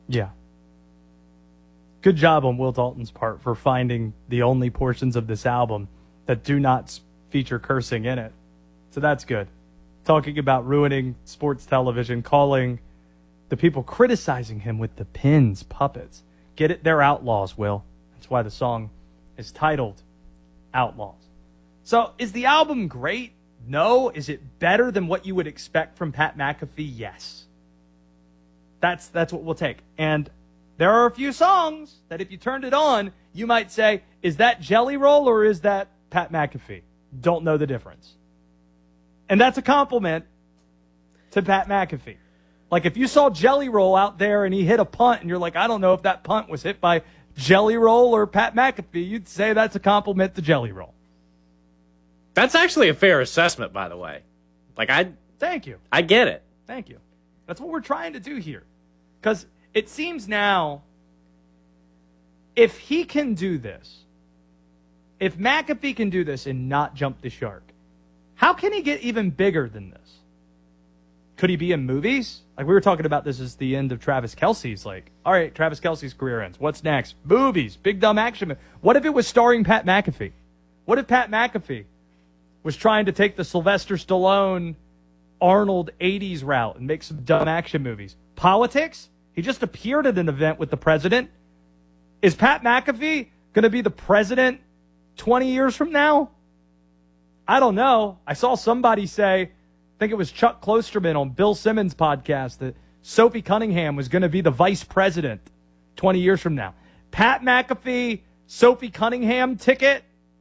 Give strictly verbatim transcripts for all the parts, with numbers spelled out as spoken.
Yeah. Good job on Will Dalton's part for finding the only portions of this album that do not feature cursing in it. So that's good. Talking about ruining sports television, calling the people criticizing him with the pins puppets. Get it? They're outlaws, Will. That's why the song is titled Outlaws. So is the album great? No. Is it better than what you would expect from Pat McAfee? Yes. That's that's what we'll take. And there are a few songs that if you turned it on, you might say, is that Jelly Roll or is that Pat McAfee? Don't know the difference. And that's a compliment to Pat McAfee. Like if you saw Jelly Roll out there and he hit a punt and you're like, I don't know if that punt was hit by Jelly Roll or Pat McAfee, you'd say that's a compliment to Jelly Roll. That's actually a fair assessment, by the way. Like I Thank you. I get it. Thank you. That's what we're trying to do here. Because it seems now, if he can do this, if McAfee can do this and not jump the shark, how can he get even bigger than this? Could he be in movies? Like we were talking about this as the end of Travis Kelce's. Like, all right, Travis Kelce's career ends. What's next? Movies, big dumb action. What if it was starring Pat McAfee? What if Pat McAfee was trying to take the Sylvester Stallone, Arnold eighties route and make some dumb action movies? Politics? He just appeared at an event with the president. Is Pat McAfee going to be the president twenty years from now? I don't know. I saw somebody say, I think it was Chuck Klosterman on Bill Simmons' podcast, that Sophie Cunningham was going to be the vice president twenty years from now. Pat McAfee, Sophie Cunningham ticket?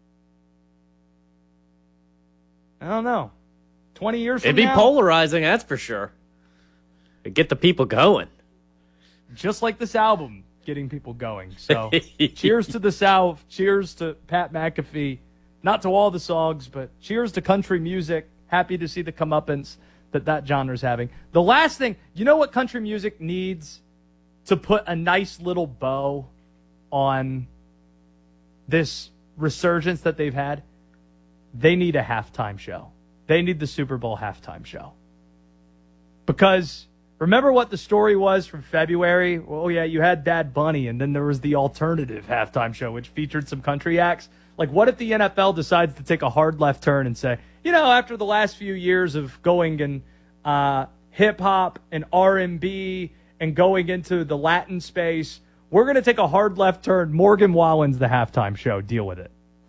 I don't know. twenty years from It'd be now? polarizing, that's for sure. It'd get the people going. Just like this album, getting people going. So, cheers to the South. Cheers to Pat McAfee. Not to all the songs, but cheers to country music. Happy to see the comeuppance that that genre's having. The last thing, you know what country music needs to put a nice little bow on this resurgence that they've had? They need a halftime show. They need the Super Bowl halftime show. Because remember what the story was from February? Well, yeah, you had Bad Bunny, and then there was the alternative halftime show, which featured some country acts. Like, what if the N F L decides to take a hard left turn and say, you know, after the last few years of going in uh, hip-hop and R and B and going into the Latin space, we're going to take a hard left turn. Morgan Wallen's the halftime show. Deal with it.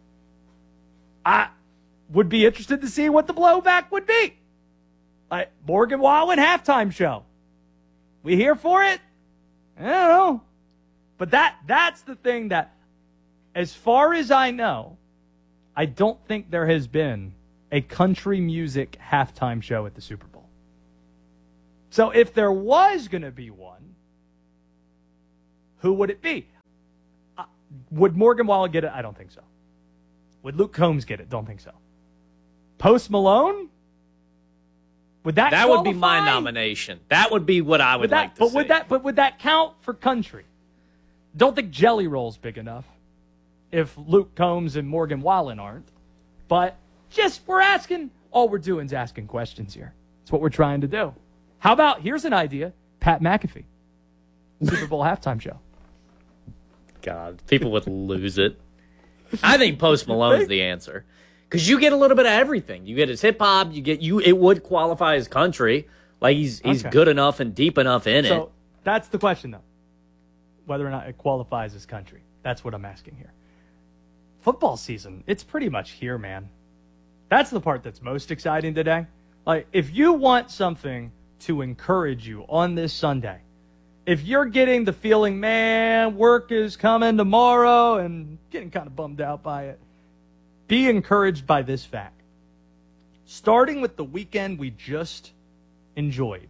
I would be interested to see what the blowback would be. Like, Morgan Wallen halftime show. We here for it? I don't know. But that that's the thing that, as far as I know, I don't think there has been a country music halftime show at the Super Bowl. So if there was going to be one, who would it be? Uh, would Morgan Wallen get it? I don't think so. Would Luke Combs get it? Don't think so. Post Malone? Would that That qualify? would be my nomination. That would be what I would, Would that, like to but see. Would that, but would that count for country? Don't think Jelly Roll's big enough if Luke Combs and Morgan Wallen aren't. But just, we're asking, all we're doing is asking questions here. That's what we're trying to do. How about, here's an idea, Pat McAfee. Super Bowl halftime show. God, people would lose it. I think Post Malone's the answer. Because you get a little bit of everything. You get his hip-hop, you get, you. It would qualify as country. Like, he's he's Okay. good enough and deep enough in So it. that's the question, though. Whether or not it qualifies as country. That's what I'm asking here. Football season, it's pretty much here, man. That's the part that's most exciting today. Like, if you want something to encourage you on this Sunday, if you're getting the feeling, man, work is coming tomorrow and getting kind of bummed out by it, be encouraged by this fact. Starting with the weekend we just enjoyed,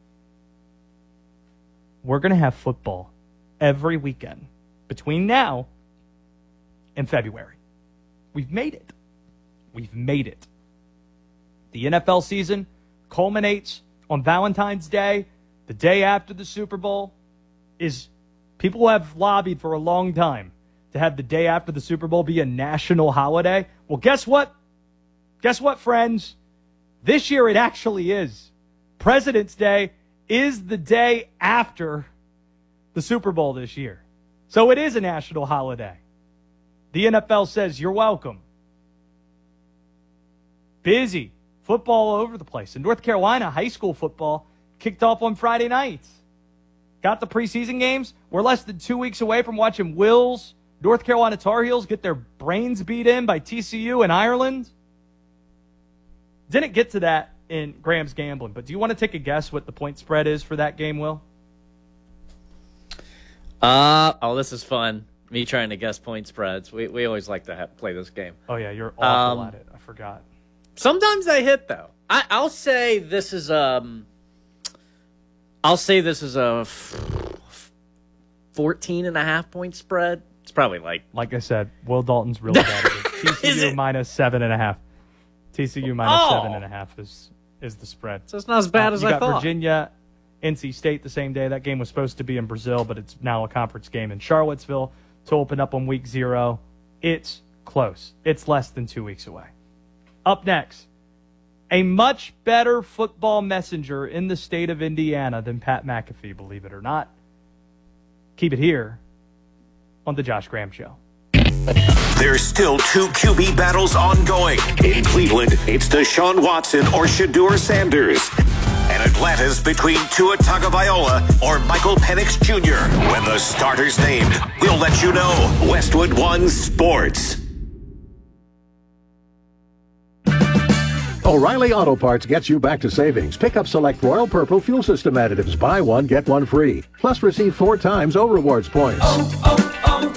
we're going to have football every weekend between now and February. We've made it. We've made it. The N F L season culminates on Valentine's Day, the day after the Super Bowl. Is people have lobbied for a long time to have the day after the Super Bowl be a national holiday. Well, guess what? Guess what, friends? This year it actually is. President's Day is the day after the Super Bowl this year. So it is a national holiday. The N F L says you're welcome. Busy. Football all over the place. In North Carolina, high school football kicked off on Friday nights. Got the preseason games. We're less than two weeks away from watching Will's North Carolina Tar Heels get their brains beat in by T C U in Ireland. Didn't get to that in Graham's Gambling, but do you want to take a guess what the point spread is for that game, Will? Uh, oh, this is fun. Me trying to guess point spreads. We we always like to have, play this game. Oh, yeah, you're awful Um, at it. I forgot. Sometimes they hit, though. I, I'll say this is um. I'll say this is a f- fourteen and a half point spread. It's probably like Like I said, Will Dalton's really bad at it. T C U minus seven and a half. T C U minus Oh. seven and a half is is the spread. so. It's not as bad Uh, as you I got thought. Virginia, N C State the same day. That game was supposed to be in Brazil, but it's now a conference game in Charlottesville to open up on week zero. It's close. It's less than two weeks away. Up next, a much better football messenger in the state of Indiana than Pat McAfee, believe it or not. Keep it here on the Josh Graham Show. There's still two Q B battles ongoing. In Cleveland, it's Deshaun Watson or Shedeur Sanders. And Atlanta's between Tua Tagovailoa or Michael Penix Junior When the starter's named, we'll let you know. Westwood One Sports. O'Reilly Auto Parts gets you back to savings. Pick up select Royal Purple fuel system additives. Buy one, get one free. Plus receive four times O Rewards points. Oh,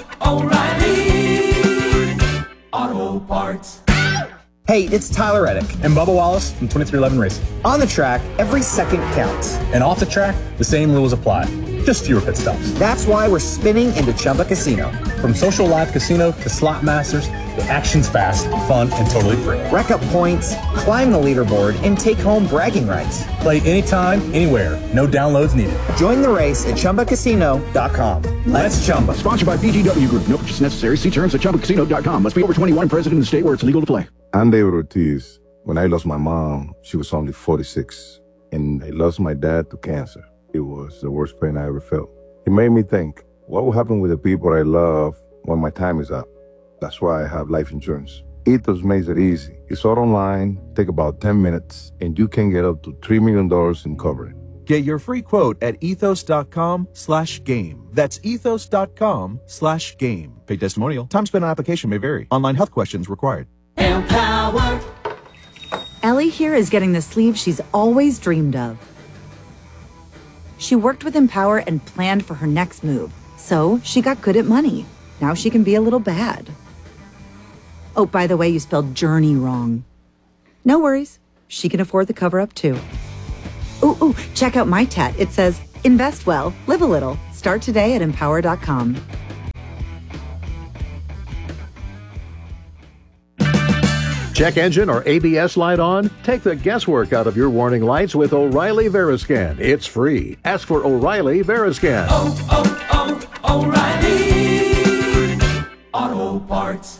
oh, oh, O'Reilly Auto Parts. Hey, it's Tyler Reddick. And Bubba Wallace from twenty-three eleven Racing. On the track, every second counts. And off the track, the same rules apply. Just fewer pit stops. That's why we're spinning into Chumba Casino. From social live casino to slot masters, the action's fast, fun, and totally free. Rack up points, climb the leaderboard, and take home bragging rights. Play anytime, anywhere. No downloads needed. Join the race at Chumba Casino dot com. Let's Chumba. Sponsored by B G W Group. No purchase necessary. See terms at Chumba Casino dot com. Must be over twenty-one. Present in the state where it's legal to play. I'm David Ortiz. When I lost my mom, she was only forty-six. And I lost my dad to cancer. It was the worst pain I ever felt. It made me think, what will happen with the people I love when my time is up? That's why I have life insurance. Ethos makes it easy. It's all online, take about ten minutes, and you can get up to three million dollars in coverage. Get your free quote at ethos dot com slash game. That's ethos dot com slash game. Paid testimonial. Time spent on application may vary. Online health questions required. Empower. Ellie here is getting the sleeve she's always dreamed of. She worked with Empower and planned for her next move, so she got good at money. Now she can be a little bad. Oh, by the way, you spelled journey wrong. No worries. She can afford the cover-up, too. Ooh, ooh, check out my tat. It says, invest well, live a little. Start today at empower dot com. Check engine or A B S light on? Take the guesswork out of your warning lights with O'Reilly Veriscan. It's free. Ask for O'Reilly Veriscan. Oh, oh, oh, O'Reilly Auto Parts.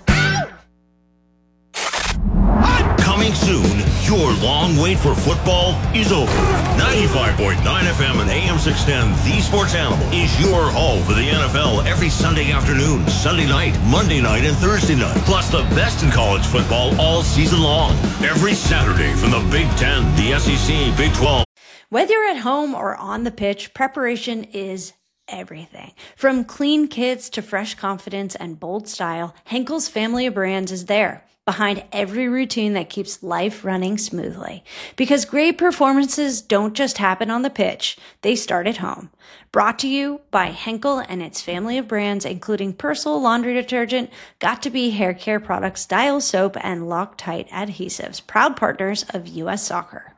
Coming soon, your long wait for football is over. ninety-five point nine F M and A M six ten, The Sports Animal, is your home for the N F L every Sunday afternoon, Sunday night, Monday night, and Thursday night. Plus the best in college football all season long. Every Saturday from the Big Ten, the S E C, Big twelve. Whether you're at home or on the pitch, preparation is everything. From clean kits to fresh confidence and bold style, Henkel's family of brands is there, behind every routine that keeps life running smoothly. Because great performances don't just happen on the pitch, they start at home. Brought to you by Henkel and its family of brands, including Persil laundry detergent, Got2b hair care products, Dial soap, and Loctite adhesives, proud partners of U S Soccer.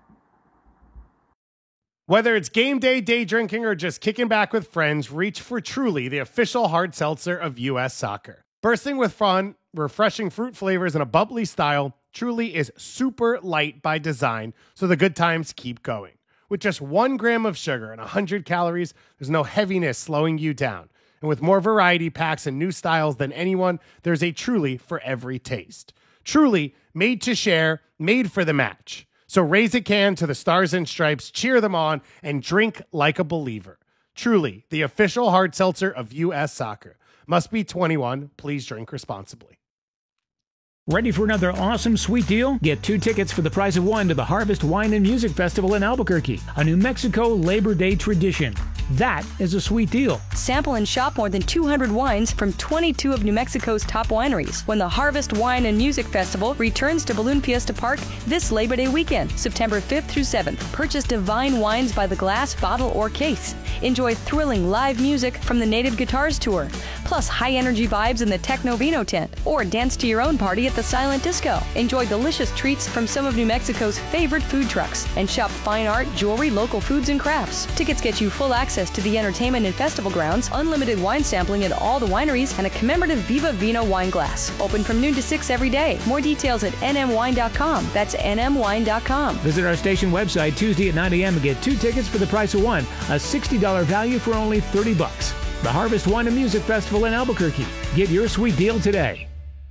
Whether it's game day, day drinking, or just kicking back with friends, reach for Truly, the official hard seltzer of U S Soccer. Bursting with fun, refreshing fruit flavors, and a bubbly style, Truly is super light by design, so the good times keep going. With just one gram of sugar and one hundred calories, there's no heaviness slowing you down. And with more variety packs and new styles than anyone, there's a Truly for every taste. Truly, made to share, made for the match. So raise a can to the Stars and Stripes, cheer them on, and drink like a believer. Truly, the official hard seltzer of U S Soccer. Must be twenty-one. Please drink responsibly. Ready for another awesome sweet deal? Get two tickets for the price of one to the Harvest Wine and Music Festival in Albuquerque, a New Mexico Labor Day tradition. That is a sweet deal. Sample and shop more than two hundred wines from twenty-two of New Mexico's top wineries when the Harvest Wine and Music Festival returns to Balloon Fiesta Park this Labor Day weekend, September fifth through seventh. Purchase divine wines by the glass, bottle, or case. Enjoy thrilling live music from the Native Guitars Tour, plus high-energy vibes in the Techno Vino tent, or dance to your own party at the Silent Disco. Enjoy delicious treats from some of New Mexico's favorite food trucks, and shop fine art, jewelry, local foods, and crafts. Tickets get you full access to the entertainment and festival grounds, unlimited wine sampling at all the wineries, and a commemorative Viva Vino wine glass. Open from noon to six every day. More details at N M wine dot com. That's N M wine dot com. Visit our station website Tuesday at nine a.m. and get two tickets for the price of one, a sixty dollars value for only thirty bucks. The Harvest Wine and Music Festival in Albuquerque. Get your sweet deal today.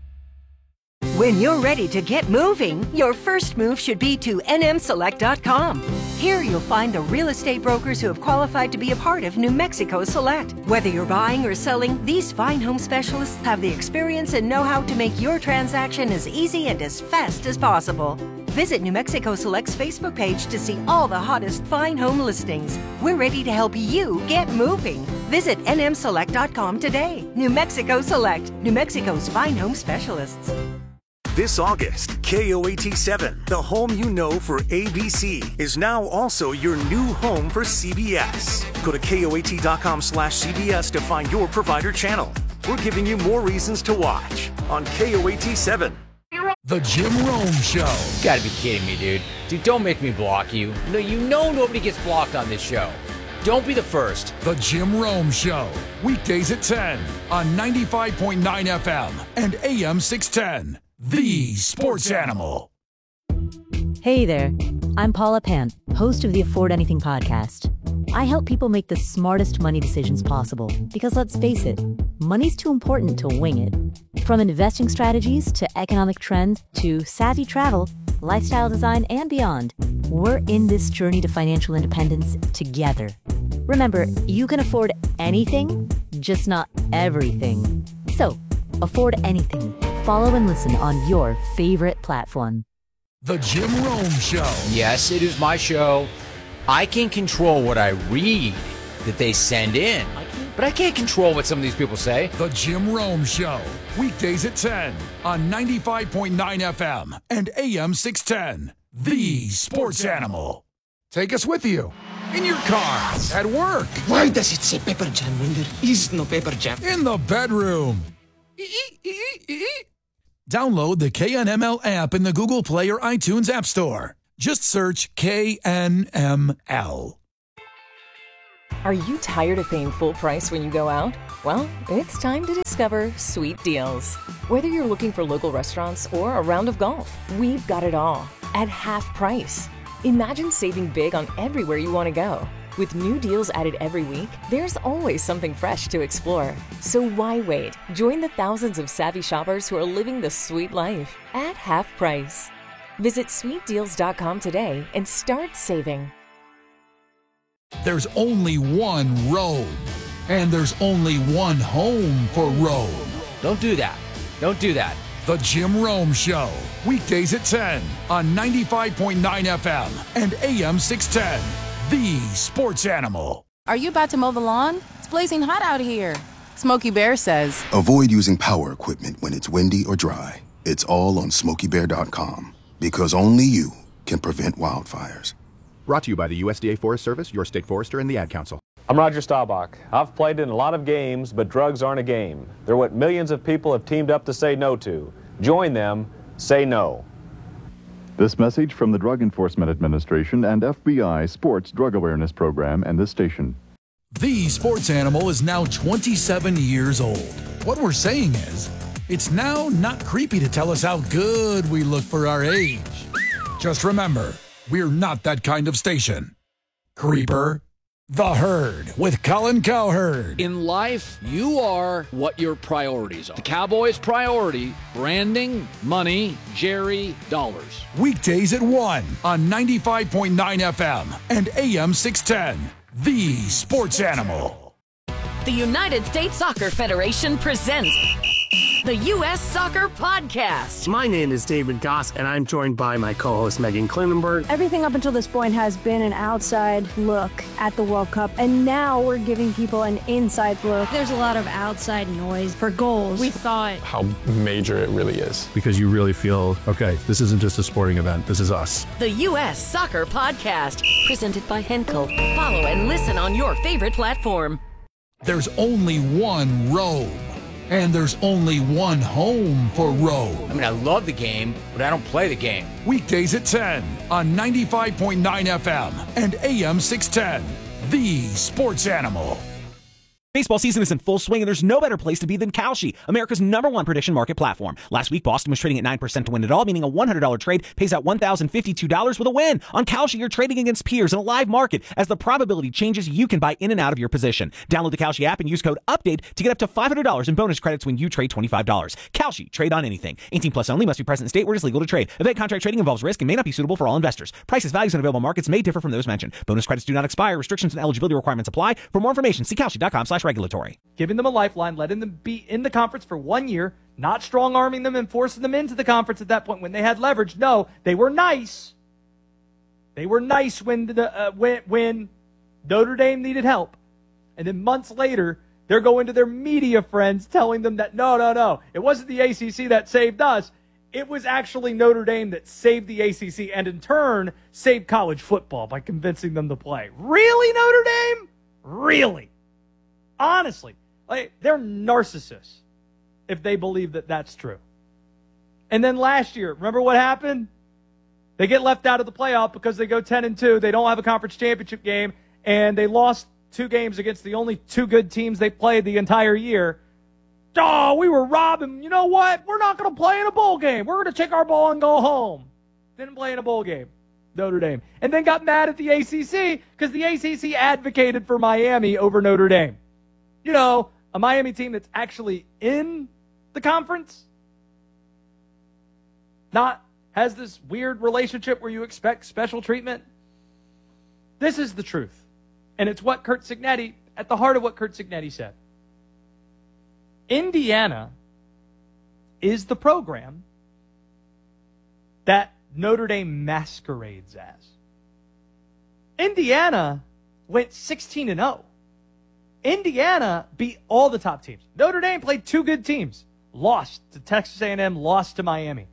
When you're ready to get moving, your first move should be to N M select dot com. Here you'll find the real estate brokers who have qualified to be a part of New Mexico Select. Whether you're buying or selling, these fine home specialists have the experience and know-how to make your transaction as easy and as fast as possible. Visit New Mexico Select's Facebook page to see all the hottest fine home listings. We're ready to help you get moving. Visit N M select dot com today. New Mexico Select, New Mexico's fine home specialists. This August, K O A T seven, the home you know for A B C, is now also your new home for C B S. Go to K O A T dot com slash C B S to find your provider channel. We're giving you more reasons to watch on K O A T seven. The Jim Rome Show. You gotta be kidding me, dude. Dude, don't make me block you. No, you know nobody gets blocked on this show. Don't be the first. The Jim Rome Show. Weekdays at ten on ninety-five point nine F M and A M six ten. The Sports Animal. Hey there, I'm Paula Pant, host of the Afford Anything podcast. I help people make the smartest money decisions possible because, let's face it, money's too important to wing it. From investing strategies to economic trends to savvy travel, lifestyle design, and beyond, we're in this journey to financial independence together. Remember, you can afford anything, just not everything. So, afford anything. Follow and listen on your favorite platform. The Jim Rome Show. Yes, it is my show. I can control what I read that they send in, but I can't control what some of these people say. The Jim Rome Show. Weekdays at ten on ninety-five point nine F M and A M six ten. The Sports Animal. Take us with you. In your car, at work. Why does it say Pepper Jam when there is no Pepper Jam? In the bedroom. Download the K N M L app in the Google Play or iTunes App Store. Just search K N M L. Are you tired of paying full price when you go out? Well, it's time to discover Sweet Deals. Whether you're looking for local restaurants or a round of golf, we've got it all at half price. Imagine saving big on everywhere you want to go. With new deals added every week, there's always something fresh to explore. So why wait? Join the thousands of savvy shoppers who are living the sweet life at half price. Visit sweet deals dot com today and start saving. There's only one Rome, and there's only one home for Rome. Don't do that. Don't do that. The Jim Rome Show. Weekdays at ten on ninety-five point nine F M and A M six ten. The Sports Animal. Are you about to mow the lawn? It's blazing hot out here. Smokey Bear says, avoid using power equipment when it's windy or dry. It's all on smokey bear dot com because only you can prevent wildfires. Brought to you by the U S D A Forest Service, your state forester, and the Ad Council. I'm Roger Staubach. I've played in a lot of games, but drugs aren't a game. They're what millions of people have teamed up to say no to. Join them. Say no. This message from the Drug Enforcement Administration and F B I Sports Drug Awareness Program and this station. The Sports Animal is now twenty-seven years old. What we're saying is, it's now not creepy to tell us how good we look for our age. Just remember, we're not that kind of station. Creeper. The Herd with Colin Cowherd. In life, you are what your priorities are. The Cowboys' priority, branding, money, Jerry, dollars. Weekdays at one on ninety-five point nine F M and A M six ten. the sports animal. The United States Soccer Federation presents the U S Soccer Podcast. My name is David Goss, and I'm joined by my co-host Megan Klinenberg. Everything up until this point has been an outside look at the World Cup, and now we're giving people an inside look. There's a lot of outside noise for goals. We thought how major it really is. Because you really feel, okay, this isn't just a sporting event, this is us. The U S Soccer Podcast, presented by Henkel. Follow and listen on your favorite platform. There's only one Rome. And there's only one home for Rome. I mean, I love the game, but I don't play the game. Weekdays at ten on ninety-five point nine F M and A M six ten. The Sports Animal. Baseball season is in full swing, and there's no better place to be than Kalshi, America's number one prediction market platform. Last week, Boston was trading at nine percent to win it all, meaning a one hundred dollars trade pays out one thousand fifty-two dollars with a win. On Kalshi, you're trading against peers in a live market. As the probability changes, you can buy in and out of your position. Download the Kalshi app and use code UPDATE to get up to five hundred dollars in bonus credits when you trade twenty-five dollars. Kalshi, trade on anything. eighteen plus only, must be present in state where it is legal to trade. Event contract trading involves risk and may not be suitable for all investors. Prices, values, and available markets may differ from those mentioned. Bonus credits do not expire. Restrictions and eligibility requirements apply. For more information, see Kalshi.com slash regulatory. Giving them a lifeline, letting them be in the conference for one year, not strong-arming them and forcing them into the conference at that point when they had leverage. No, they were nice. They were nice when the, uh, when, when Notre Dame needed help. And then months later, they're going to their media friends telling them that, no, no, no, it wasn't the A C C that saved us. It was actually Notre Dame that saved the A C C and, in turn, saved college football by convincing them to play. Really, Notre Dame? Really? Honestly. Like, they're narcissists if they believe that that's true. And then last year, remember what happened? They get left out of the playoff because they go ten and two. They don't have a conference championship game, and they lost two games against the only two good teams they played the entire year. Oh, we were robbing. You know what? We're not going to play in a bowl game. We're going to take our ball and go home. Didn't play in a bowl game, Notre Dame. And then got mad at the A C C because the A C C advocated for Miami over Notre Dame. You know, a Miami team that's actually in the conference, not has this weird relationship where you expect special treatment. This is the truth. And it's what Curt Cignetti, at the heart of what Curt Cignetti said. Indiana is the program that Notre Dame masquerades as. Indiana went sixteen and oh. Indiana beat all the top teams. Notre Dame played two good teams. Lost to Texas A and M, lost to Miami.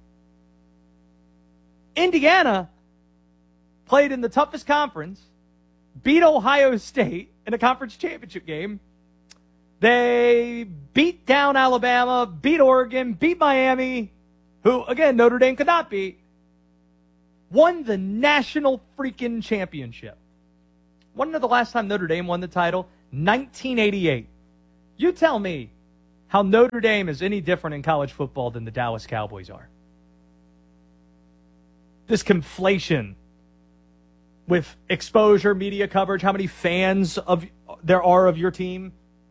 Indiana played in the toughest conference, beat Ohio State in a conference championship game. They beat down Alabama, beat Oregon, beat Miami, who, again, Notre Dame could not beat. Won the national freaking championship. Want to know the last time Notre Dame won the title? nineteen eighty-eight. You tell me how Notre Dame is any different in college football than the Dallas Cowboys are. This conflation with exposure, media coverage, how many fans of there are of your team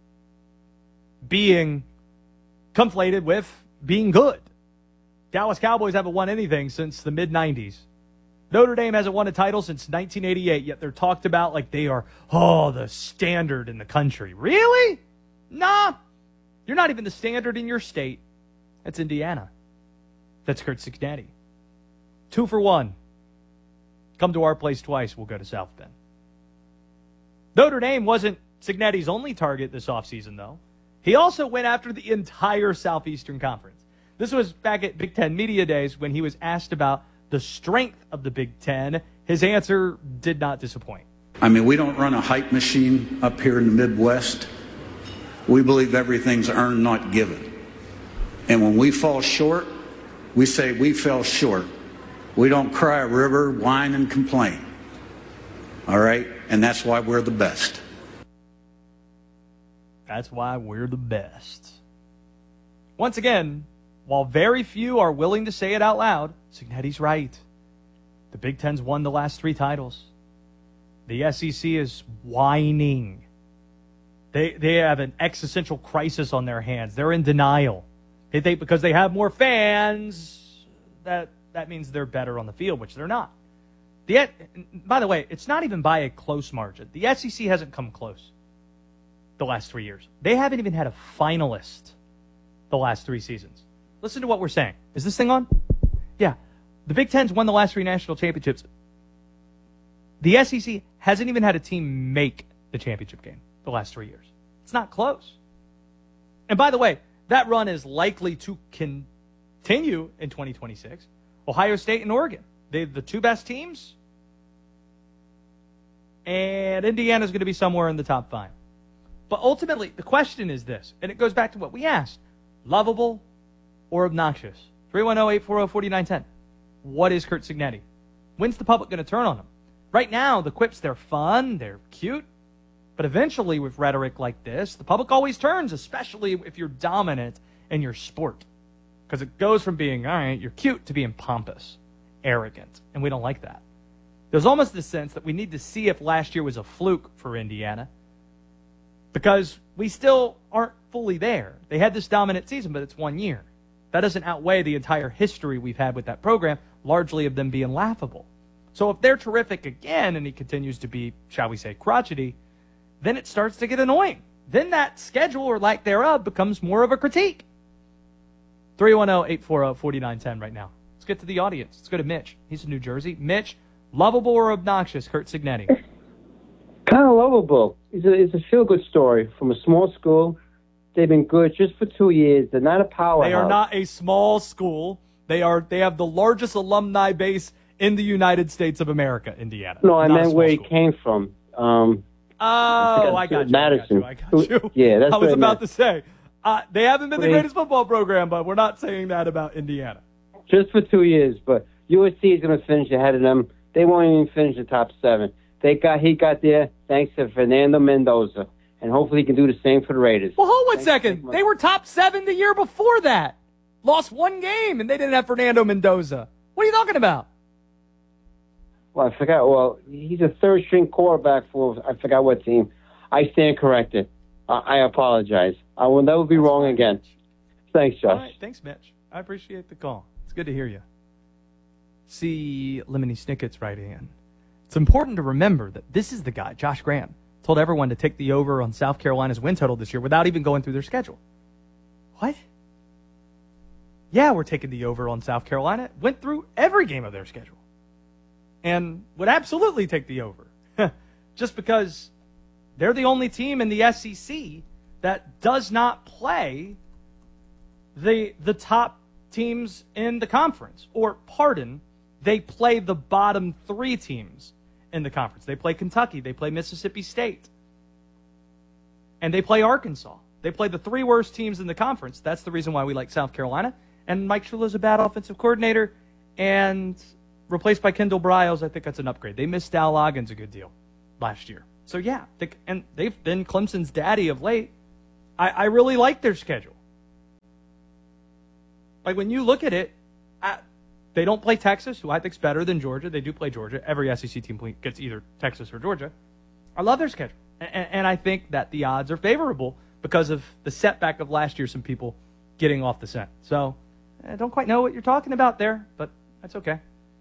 being conflated with being good. Dallas Cowboys haven't won anything since the mid nineties. Notre Dame hasn't won a title since nineteen eighty-eight, yet they're talked about like they are, oh, the standard in the country. Really? Nah. You're not even the standard in your state. That's Indiana. That's Curt Cignetti. Two for one. Come to our place twice, we'll go to South Bend. Notre Dame wasn't Cignetti's only target this offseason, though. He also went after the entire Southeastern Conference. This was back at Big Ten Media Days when he was asked about the strength of the Big Ten. His answer did not disappoint. I mean, we don't run a hype machine up here in the Midwest. We believe everything's earned, not given. And when we fall short, we say we fell short. We don't cry a river, whine, and complain. All right? And that's why we're the best. That's why we're the best. Once again, while very few are willing to say it out loud, Cignetti's right. The Big Ten's won the last three titles. The S E C is whining. They they have an existential crisis on their hands. They're in denial. They think because they have more fans, that, that means they're better on the field, which they're not. The by the way, it's not even by a close margin. The S E C hasn't come close the last three years. They haven't even had a finalist the last three seasons. Listen to what we're saying. Is this thing on? Yeah. The Big Ten's won the last three national championships. The S E C hasn't even had a team make the championship game the last three years. It's not close. And by the way, that run is likely to continue in twenty twenty-six. Ohio State and Oregon, they're the two best teams. And Indiana's going to be somewhere in the top five. But ultimately, the question is this, and it goes back to what we asked. Lovable or obnoxious? three one zero, eight four zero, four nine one zero. What is Curt Cignetti? When's the public going to turn on him? Right now, the quips, they're fun, they're cute. But eventually, with rhetoric like this, the public always turns, especially if you're dominant in your sport. Because it goes from being, all right, you're cute, to being pompous, arrogant. And we don't like that. There's almost this sense that we need to see if last year was a fluke for Indiana. Because we still aren't fully there. They had this dominant season, but it's one year. That doesn't outweigh the entire history we've had with that program, largely of them being laughable. So if they're terrific again, and he continues to be, shall we say, crotchety, then it starts to get annoying. Then that schedule, or lack thereof, becomes more of a critique. three one zero, eight four zero, four nine one zero right now. Let's get to the audience. Let's go to Mitch. He's in New Jersey. Mitch, lovable or obnoxious, Curt Cignetti? Kind of lovable. It's a, it's a feel-good story from a small school. They've been good just for two years. They're not a powerhouse. They are not a small school. They are. They have the largest alumni base in the United States of America, Indiana. No, I not meant where school. he came from. Um, oh, I, I got you. Madison. I got you. I got you. Yeah, that's I was what about meant. to say. Uh, they haven't been the Wait. greatest football program, but we're not saying that about Indiana. Just for two years, but U S C is going to finish ahead of them. They won't even finish the top seven. They got he got there thanks to Fernando Mendoza, and hopefully he can do the same for the Raiders. Well, hold one second. They were top seven the year before that. Lost one game, and they didn't have Fernando Mendoza. What are you talking about? Well, I forgot. Well, he's a third-string quarterback for I forgot what team. I stand corrected. Uh, I apologize. I will never be wrong again. Thanks, Josh. All right, thanks, Mitch. I appreciate the call. It's good to hear you. See Lemony Snicket's writing in. It's important to remember that this is the guy, Josh Graham, told everyone to take the over on South Carolina's win total this year without even going through their schedule. What? Yeah, we're taking the over on South Carolina. Went through every game of their schedule. And would absolutely take the over. Just because they're the only team in the S E C that does not play the the top teams in the conference. Or, pardon, they play the bottom three teams in the conference. They play Kentucky. They play Mississippi State. And they play Arkansas. They play the three worst teams in the conference. That's the reason why we like South Carolina. And Mike Shula's a bad offensive coordinator. And replaced by Kendall Briles, I think that's an upgrade. They missed Dal Loggins a good deal last year. So, yeah, they, and they've been Clemson's daddy of late. I, I really like their schedule. Like, when you look at it, I, they don't play Texas, who I think is better than Georgia. They do play Georgia. Every S E C team gets either Texas or Georgia. I love their schedule. And, and I think that the odds are favorable because of the setback of last year, some people getting off the scent. So, I don't quite know what you're talking about there, but that's okay.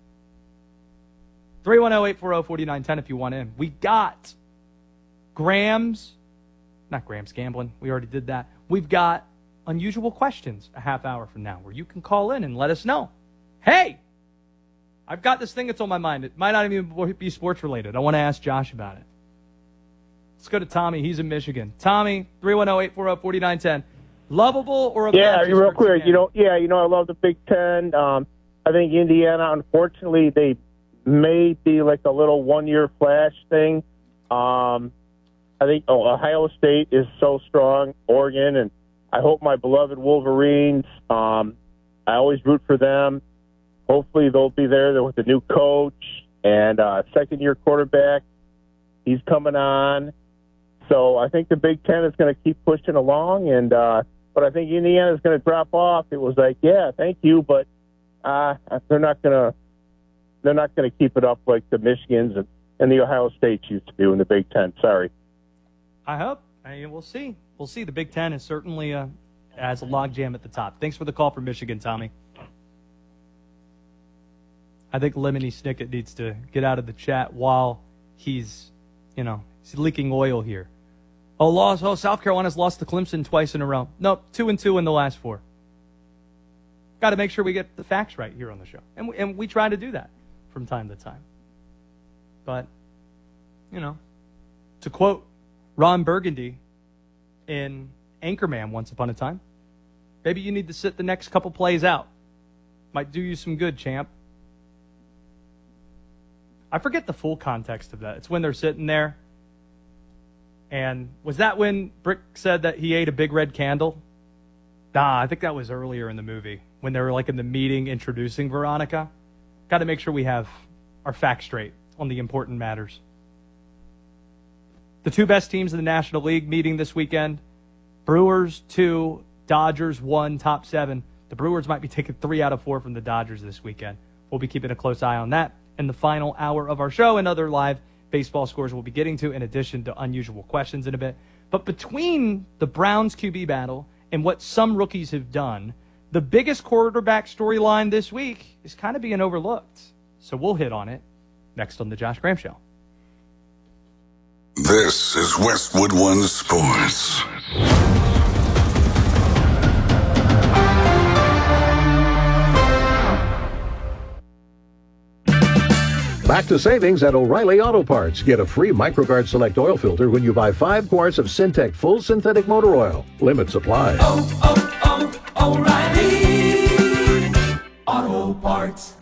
three one zero, eight four zero, four nine one zero if you want in. We got Graham's, not Graham's Gambling. We already did that. We've got Unusual Questions a half hour from now where you can call in and let us know. Hey, I've got this thing that's on my mind. It might not even be sports related. I want to ask Josh about it. Let's go to Tommy. He's in Michigan. Tommy, three one zero, eight four zero, four nine one zero. Lovable or obnoxious? Yeah, real quick. You know, yeah, you know, I love the Big Ten. Um, I think Indiana, unfortunately, they may be like a little one-year flash thing. Um, I think oh, Ohio State is so strong, Oregon, and I hope my beloved Wolverines, um, I always root for them. Hopefully they'll be there with the new coach and uh, second-year quarterback. He's coming on. So I think the Big Ten is going to keep pushing along, and uh, but I think Indiana is going to drop off. It was like, yeah, thank you, but uh, they're not going to they're not going to keep it up like the Michigans and, and the Ohio States used to do in the Big Ten. Sorry. I hope. I mean, we'll see. We'll see. The Big Ten is certainly uh, has a logjam at the top. Thanks for the call from Michigan, Tommy. I think Lemony Snicket needs to get out of the chat while he's, you know, he's leaking oil here. Oh, lost. Oh, South Carolina's lost to Clemson twice in a row. Nope, two and two in the last four. Got to make sure we get the facts right here on the show. And we, and we try to do that from time to time. But, you know, to quote Ron Burgundy in Anchorman once upon a time, maybe you need to sit the next couple plays out. Might do you some good, champ. I forget the full context of that. It's when they're sitting there. And was that when Brick said that he ate a big red candle? Nah, I think that was earlier in the movie when they were like in the meeting introducing Veronica. Got to make sure we have our facts straight on the important matters. The two best teams in the National League meeting this weekend. Brewers two, Dodgers one, top seven. The Brewers might be taking three out of four from the Dodgers this weekend. We'll be keeping a close eye on that in the final hour of our show and other live baseball scores we'll be getting to in addition to unusual questions in a bit. But between the Browns Q B battle and what some rookies have done, the biggest quarterback storyline this week is kind of being overlooked. So we'll hit on it next on the Josh Graham Show. This is Westwood One Sports. Back to savings at O'Reilly Auto Parts. Get a free MicroGuard Select oil filter when you buy five quarts of Syntec Full Synthetic Motor Oil. Limits apply. Oh, oh, oh, O'Reilly Auto Parts.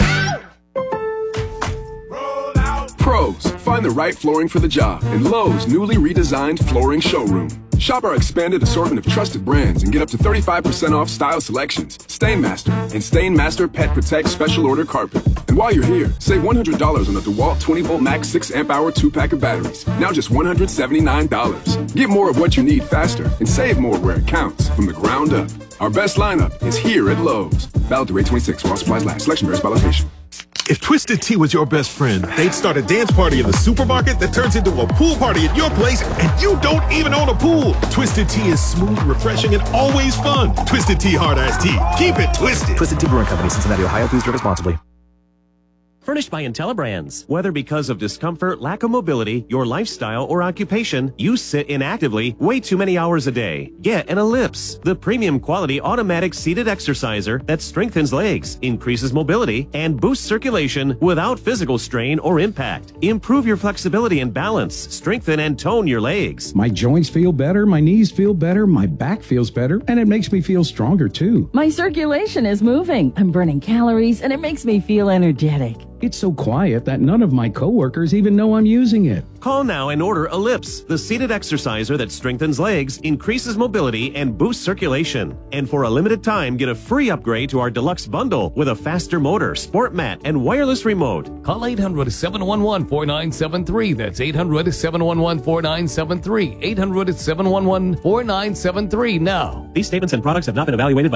Pros, find the right flooring for the job in Lowe's newly redesigned flooring showroom. Shop our expanded assortment of trusted brands and get up to thirty-five percent off style selections, Stainmaster, and Stainmaster Pet Protect Special Order Carpet. And while you're here, save one hundred dollars on the DeWalt twenty volt Max six amp hour two pack of batteries. Now just one hundred seventy-nine dollars. Get more of what you need faster and save more where it counts from the ground up. Our best lineup is here at Lowe's. Valid through eight twenty-six while supplies last. Selection varies by location. If Twisted Tea was your best friend, they'd start a dance party in the supermarket that turns into a pool party at your place, and you don't even own a pool. Twisted Tea is smooth, refreshing, and always fun. Twisted Tea Hard Iced Tea. Keep it twisted. Twisted Tea Brewing Company, Cincinnati, Ohio. Please drink responsibly. Furnished by IntelliBrands. Whether because of discomfort, lack of mobility, your lifestyle, or occupation, you sit inactively way too many hours a day. Get an Ellipse, the premium quality automatic seated exerciser that strengthens legs, increases mobility, and boosts circulation without physical strain or impact. Improve your flexibility and balance, strengthen and tone your legs. My joints feel better, my knees feel better, my back feels better, and it makes me feel stronger too. My circulation is moving. I'm burning calories, and it makes me feel energetic. It's so quiet that none of my coworkers even know I'm using it. Call now and order Ellipse, the seated exerciser that strengthens legs, increases mobility, and boosts circulation. And for a limited time, get a free upgrade to our deluxe bundle with a faster motor, sport mat, and wireless remote. Call eight hundred, seven one one, four nine seven three. That's eight hundred, seven one one, four nine seven three. eight hundred, seven one one, four nine seven three now. These statements and products have not been evaluated by